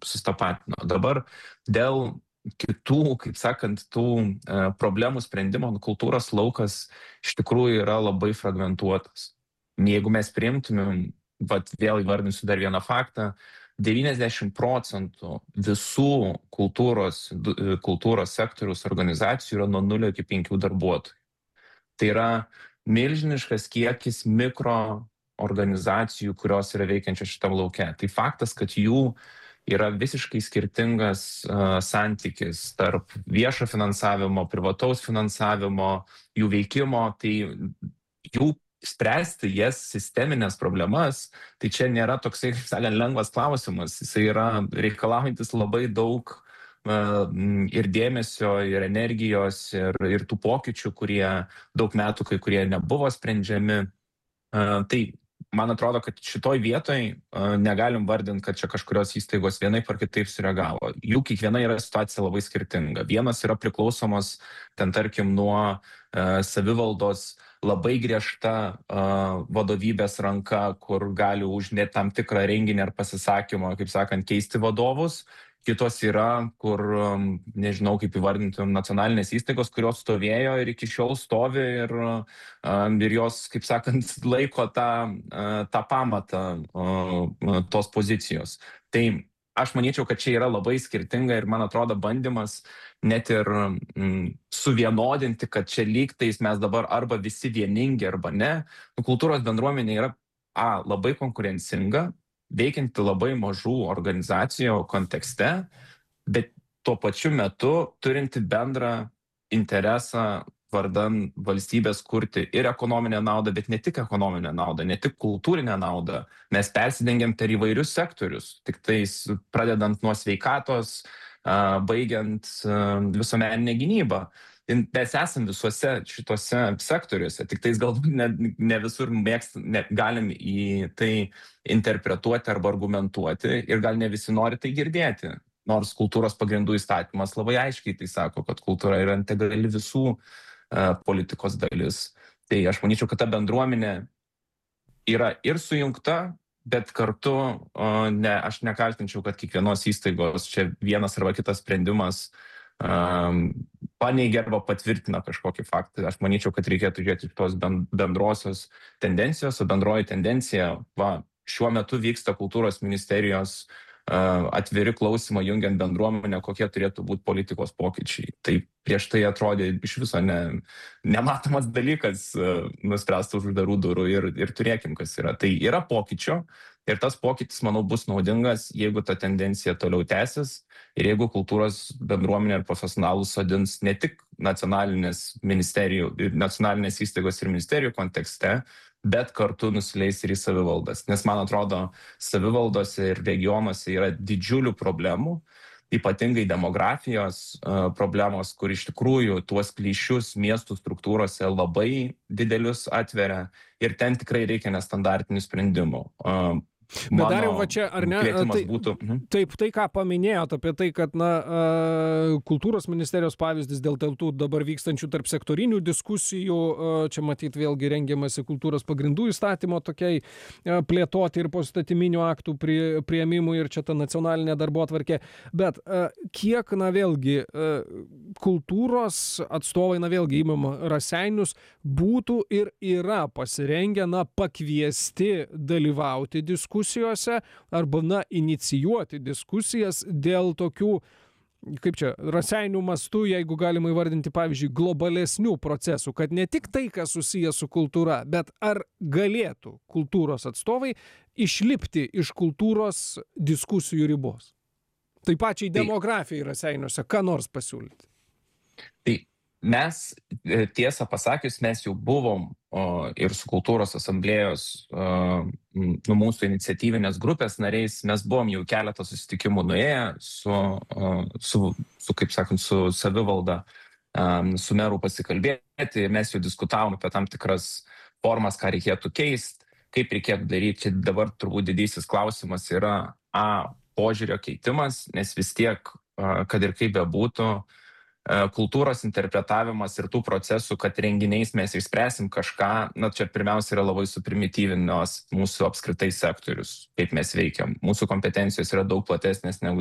sustapatino. Dabar dėl kitų, kaip sakant, tų problemų sprendimo kultūros laukas iš tikrųjų yra labai fragmentuotas. Jeigu mes priimtumėm, vėl įvardinsiu dar vieną faktą, 90% visų kultūros sektoriaus organizacijų yra nuo 0 iki 5 darbuotojų. Tai yra milžiniškas kiekis mikro organizacijų, kurios yra veikiančios šitam lauke. Tai faktas, kad jų yra visiškai skirtingas santykis tarp viešo finansavimo, privataus finansavimo, jų veikimo, tai jų spręsti jas sisteminės problemas, tai čia nėra toksai, kaip sakant, lengvas klausimas. Jisai yra reikalaujantis labai daug ir dėmesio, ir energijos, ir tų pokyčių, kurie daug metų kai kurie nebuvo sprendžiami. Tai man atrodo, kad šitoj vietoj negalim vardinti, kad čia kažkurios įstaigos vienaip ar kitaip sureagavo. Jų kiekviena yra situacija labai skirtinga. Vienas yra priklausomos, ten tarkim, nuo savivaldos labai griežta vadovybės ranka, kur gali už net tam tikrą renginį ar pasisakymą, kaip sakant, keisti vadovus. Kitos yra, kur, nežinau, kaip įvardintum, nacionalinės įstaigos, kurios stovėjo ir iki šiol stovi ir jos, kaip sakant, laiko tą pamatą tos pozicijos. Tai aš manyčiau, kad čia yra labai skirtinga ir, man atrodo, bandymas net ir suvienodinti, kad čia lygtais mes dabar arba visi vieningi, arba ne. Kultūros bendruomenė yra labai konkurencinga, veikianti labai mažų organizacijų kontekste, bet tuo pačiu metu turinti bendrą interesą vardan valstybės kurti ir ekonominę naudą, bet ne tik ekonominę naudą, ne tik kultūrinę naudą. Mes persidengiam per įvairius sektorius, tik tais pradedant nuo sveikatos, baigiant visuomeninę gynybą. Mes esam visuose šituose sektoriuose, tik tais galbūt ne visur galim į tai interpretuoti arba argumentuoti ir gal ne visi nori tai girdėti. Nors kultūros pagrindų įstatymas labai aiškiai tai sako, kad kultūra yra integrali visų politikos dalis. Tai aš manyčiau, kad ta bendruomenė yra ir sujungta, bet kartu aš nekaltinčiau, kad kiekvienos įstaigos čia vienas arba kitas sprendimas paneigia arba patvirtina kažkokį faktą. Aš manyčiau, kad reikėtų žiūrėti tos bendrosios tendencijos, o bendroji tendencija, šiuo metu vyksta kultūros ministerijos atviri klausimai jungiant bendruomenę, kokie turėtų būti politikos pokyčiai. Tai prieš tai atrodė iš viso nematomas dalykas nuspręsta už uždarų durų ir turėkim, kas yra. Tai yra pokyčio ir tas pokytis, manau, bus naudingas, jeigu ta tendencija toliau tęsis ir jeigu kultūros bendruomenė ir profesionalų sodins ne tik nacionalinės įstaigos ir ministerijų kontekste, bet kartu nusileis ir į savivaldas. Nes, man atrodo, savivaldose ir regionuose yra didžiulių problemų, ypatingai demografijos problemos, kur iš tikrųjų tuos plyšius miestų struktūrose labai didelius atveria ir ten tikrai reikia nestandartinių sprendimų. Bet dar jau va čia, ar ne, taip, tai ką paminėjot apie tai, kad kultūros ministerijos pavyzdys dėl tų dabar vykstančių tarp sektorinių diskusijų, čia matyt vėlgi rengiamasi kultūros pagrindų įstatymo tokiai plėtoti ir poįstatyminių aktų priėmimui ir čia ta nacionalinė darbotvarkė, bet kiek, vėlgi, kultūros atstovai, vėlgi įmam Raseinius, būtų ir yra pasirengę, pakviesti dalyvauti diskusijose arba, inicijuoti diskusijas dėl tokių, kaip čia, Raseinių mastų, jeigu galima įvardinti, pavyzdžiui, globalesnių procesų, kad ne tik tai, kas susijęs su kultūra, bet ar galėtų kultūros atstovai išlipti iš kultūros diskusijų ribos? Tai pačiai demografijai Raseiniuose, ką nors pasiūlyti? Tai mes, tiesą pasakius, mes jau buvom ir su kultūros asamblėjos, mūsų iniciatyvinės grupės nariais, mes buvom jau keletą susitikimų nuėję kaip sakant, su savivalda, su meru pasikalbėti, mes jau diskutavom apie tam tikras formas, ką reikėtų keisti, kaip reikėtų daryti. Čia dabar turbūt didysis klausimas yra požiūrio keitimas, nes vis tiek, kad ir kaip bebūtų, kultūros interpretavimas ir tų procesų, kad renginiais mes išspręsim kažką, čia pirmiausia yra labai suprimityvinos mūsų apskritai sektorius, kaip mes veikiam. Mūsų kompetencijos yra daug platesnės negu